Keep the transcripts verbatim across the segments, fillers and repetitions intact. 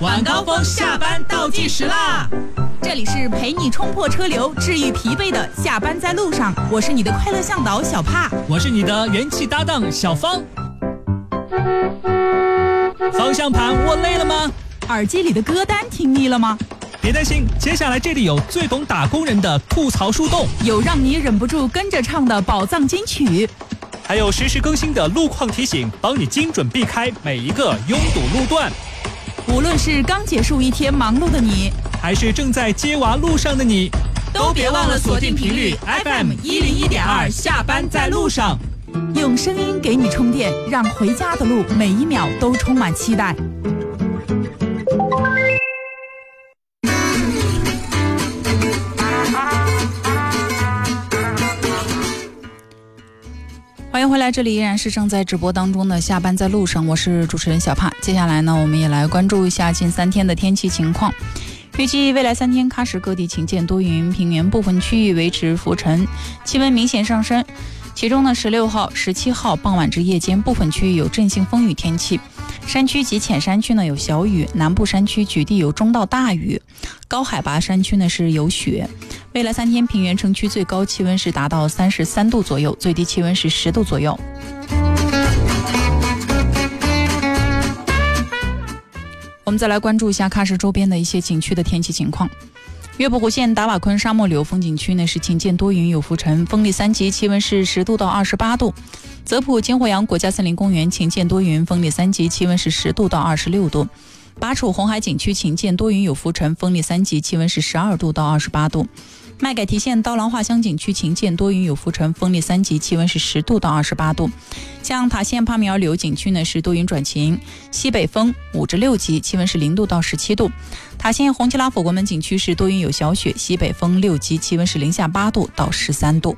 晚高峰下班倒计时啦！ 这里是陪你冲破车流、治愈疲惫的下班在路上，我是你的快乐向导小帕， 我是你的元气搭档小芳。方向盘握累了吗？ 耳机里的歌单听腻了吗？ 别担心，接下来这里有最懂打工人的吐槽树洞， 有让你忍不住跟着唱的宝藏金曲， 还有实时更新的路况提醒，帮你精准避开每一个拥堵路段。 无论是刚结束一天忙碌的你， 还是正在接娃路上的你， 都别忘了锁定频率 F M 一零一点二，下班在路上，用声音给你充电，让回家的路每一秒都充满期待。欢迎回来，这里依然是正在直播当中的下班在路上，我是主持人小帕。接下来呢，我们也来关注一下近三天的天气情况。预计未来三天喀什各地晴间多云，平原部分区域维持浮沉，气温明显上升。其中呢，十六号、十七号傍晚至夜间部分区域有阵性风雨天气，山区及浅山区呢有小雨，南部山区局地有中到大雨，高海拔山区呢是有雪。未来三天平原城区最高气温是达到三十三度左右，最低气温是十度左右。我们再来关注一下喀什周边的一些景区的天气情况。月泊湖县达瓦昆沙漠柳风景区呢是晴间多云有浮尘，风力三级，气温是十度到二十八度。泽普金火洋国家森林公园晴间多云，风力三级，气温是十度到二十六度。巴楚红海景区晴间多云有浮尘，风力三级，气温是十二度到二十八度。麦改提县刀郎画乡景区晴间多云有浮尘，风力三级，气温是十度到二十八度。像塔县帕米尔柳景区呢是多云转晴，西北风五至六级，气温是零度到十七度。塔县红旗拉佛国门景区是多云有小雪，西北风六级，气温是零下八度到十三度。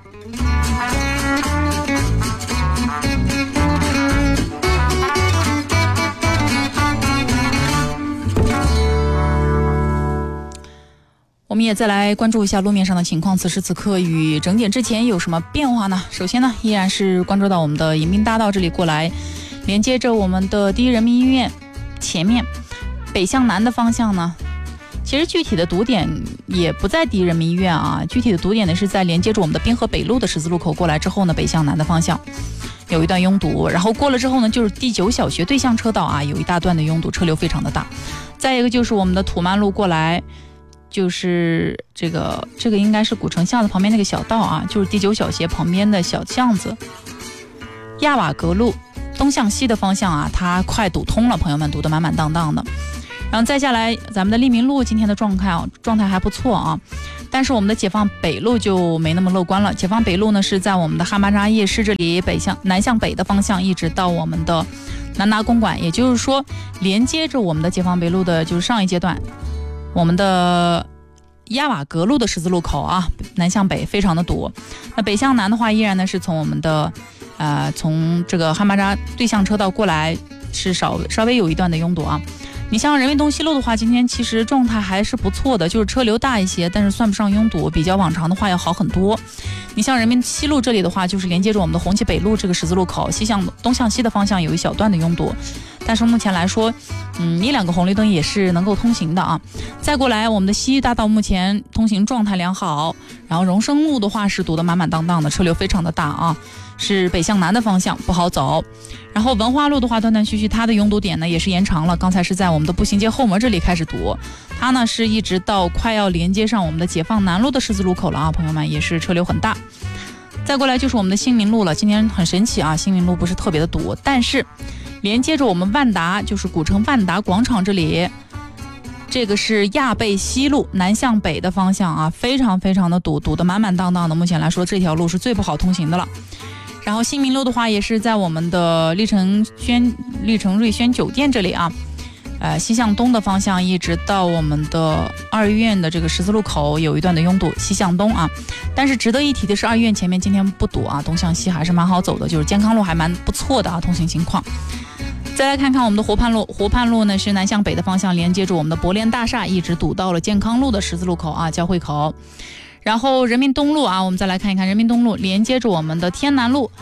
我们也再来关注一下路面上的情况，此时此刻与整点之前有什么变化呢？首先呢，依然是关注到我们的迎宾大道这里过来，连接着我们的第一人民医院前面，北向南的方向呢，其实具体的堵点也不在第一人民医院啊，具体的堵点呢是在连接着我们的滨河北路的十字路口过来之后呢，北向南的方向有一段拥堵，然后过了之后呢，就是第九小学对向车道啊，有一大段的拥堵，车流非常的大。再一个就是我们的土曼路过来，就是这个这个应该是古城巷子旁边那个小道啊，就是第九小学旁边的小巷子，亚瓦格路东向西的方向啊，它快堵通了，朋友们堵得满满当当的。然后再下来，咱们的利民路今天的状态啊，状态还不错啊，但是我们的解放北路就没那么乐观了。解放北路呢是在我们的哈巴扎夜市这里北向南向北的方向，一直到我们的南达公馆，也就是说连接着我们的解放北路的就是上一阶段。我们的亚瓦格路的十字路口啊，南向北非常的堵。那北向南的话，依然呢是从我们的呃从这个汉巴扎对向车道过来，是稍稍微有一段的拥堵啊。你像人民东西路的话，今天其实状态还是不错的，就是车流大一些，但是算不上拥堵，比较往常的话要好很多。你像人民西路这里的话，就是连接着我们的红旗北路这个十字路口，西向东向西的方向有一小段的拥堵，但是目前来说，嗯，一两个红绿灯也是能够通行的啊。再过来，我们的西域大道目前通行状态良好，然后荣升路的话是堵得满满当当的，车流非常的大啊，是北向南的方向不好走。然后文化路的话，断断续续，它的拥堵点呢也是延长了，刚才是在我们的步行街后门这里开始堵，它呢是一直到快要连接上我们的解放南路的十字路口了啊，朋友们，也是车流很大。再过来就是我们的新民路了，今天很神奇啊，新民路不是特别的堵，但是连接着我们万达，就是古城万达广场这里，这个是亚贝西路南向北的方向啊，非常非常的堵，堵得满满当当的，目前来说这条路是最不好通行的了。然后新民路的话也是在我们的历城轩历城瑞轩酒店这里啊，呃西向东的方向一直到我们的二医院的这个十字路口有一段的拥堵，西向东啊。但是值得一提的是，二医院前面今天不堵啊，东向西还是蛮好走的，就是健康路还蛮不错的啊，通行情况。再来看看我们的湖畔路，湖畔路呢是南向北的方向，连接着我们的博联大厦，一直堵到了健康路的十字路口啊，交汇口。然后人民东路啊，我们再来看一看人民东路连接着我们的天南路，这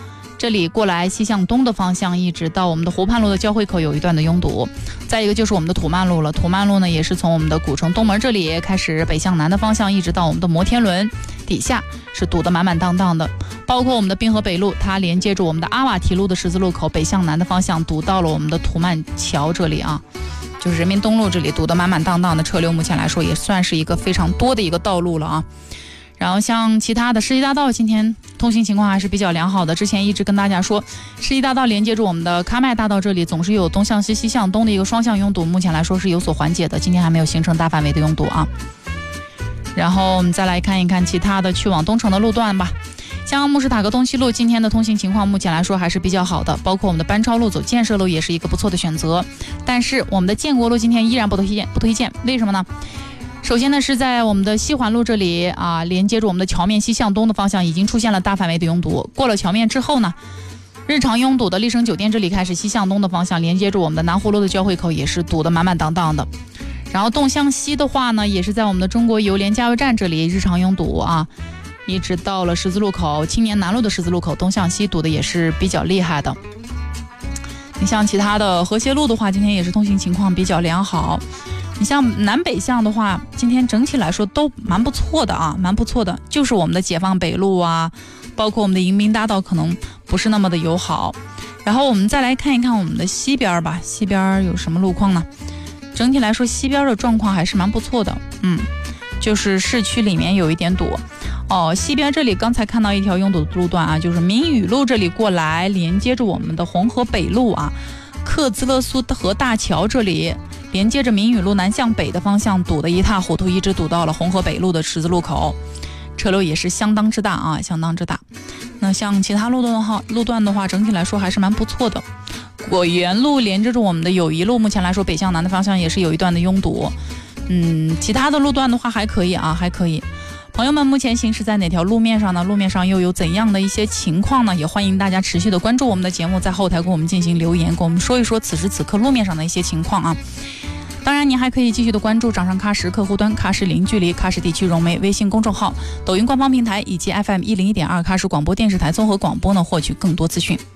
这里过来西向东的方向，一直到我们的湖畔路的交汇口有一段的拥堵。再一个就是我们的土曼路了，土曼路呢也是从我们的古城东门这里开始北向南的方向，一直到我们的摩天轮底下是堵得满满当当的。包括我们的滨河北路，它连接着我们的阿瓦提路的十字路口，北向南的方向堵到了我们的土曼桥这里啊，就是人民东路这里堵得满满当当的车流，目前来说也算是一个非常多的一个道路了啊。然后像其他的世纪大道，今天通行情况还是比较良好的。之前一直跟大家说，世纪大道连接着我们的喀麦大道这里总是有东向西、西向东的一个双向拥堵，目前来说是有所缓解的，今天还没有形成大范围的拥堵啊。然后我们再来看一看其他的去往东城的路段吧。像慕士塔格东西路今天的通行情况目前来说还是比较好的，包括我们的班超路走建设路也是一个不错的选择。但是我们的建国路今天依然不推荐，不推荐，为什么呢？首先呢，是在我们的西环路这里啊，连接着我们的桥面西向东的方向已经出现了大范围的拥堵。过了桥面之后呢，日常拥堵的丽笙酒店这里开始西向东的方向，连接着我们的南湖路的交汇口也是堵得满满当当的。然后东向西的话呢，也是在我们的中国邮联加油站这里日常拥堵啊，一直到了十字路口青年南路的十字路口，东向西堵的也是比较厉害的。你像其他的和谐路的话，今天也是通行情况比较良好。你像南北向的话，今天整体来说都蛮不错的啊，蛮不错的。就是我们的解放北路啊，包括我们的迎宾大道可能不是那么的友好。然后我们再来看一看我们的西边吧，西边有什么路况呢？整体来说，西边的状况还是蛮不错的。嗯，就是市区里面有一点堵。哦，西边这里刚才看到一条拥堵的路段啊，就是民宇路这里过来，连接着我们的红河北路啊，克孜勒苏河大桥这里。连接着民宇路南向北的方向堵得一塌糊涂，一直堵到了红河北路的十字路口，车流也是相当之大啊，相当之大。那像其他路段的话，路段的话，整体来说还是蛮不错的。果园路连着着我们的友谊路，目前来说北向南的方向也是有一段的拥堵。嗯，其他的路段的话还可以啊，还可以。朋友们目前行驶在哪条路面上呢？路面上又有怎样的一些情况呢？也欢迎大家持续的关注我们的节目，在后台给我们进行留言，给我们说一说此时此刻路面上的一些情况啊。当然，您还可以继续的关注掌上喀什客户端、喀什零距离、喀什地区融媒微信公众号、抖音官方平台以及 F M 一零一点二喀什广播电视台综合广播呢，获取更多资讯。